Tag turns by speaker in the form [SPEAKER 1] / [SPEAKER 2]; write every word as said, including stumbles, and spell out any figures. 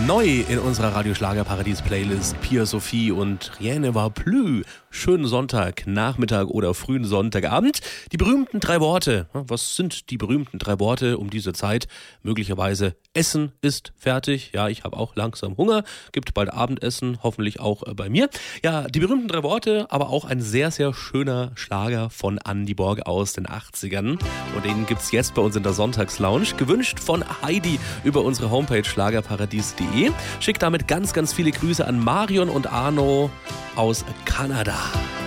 [SPEAKER 1] Neu in unserer Radio-Schlager-Paradies-Playlist Pia Sophie und Rien ne va plus. Schönen Sonntagnachmittag oder frühen Sonntagabend. Die berühmten drei Worte. Was sind die berühmten drei Worte um diese Zeit? Möglicherweise Essen ist fertig. Ja, ich habe auch langsam Hunger. Gibt bald Abendessen, hoffentlich auch bei mir. Ja, die berühmten drei Worte, aber auch ein sehr, sehr schöner Schlager von Andy Borg aus den achtzigern. Und den gibt's jetzt bei uns in der Sonntagslounge. Gewünscht von Heidi über unsere Homepage schlagerparadies punkt de. Schickt damit ganz, ganz viele Grüße an Marion und Arno aus Kanada.